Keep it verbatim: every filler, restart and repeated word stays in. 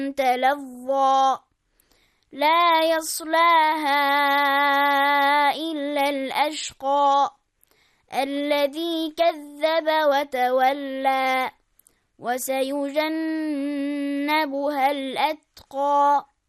تلظى لا يصلاها إلا الأشقى الذي كذب وتولى وسيجنبها الأتقى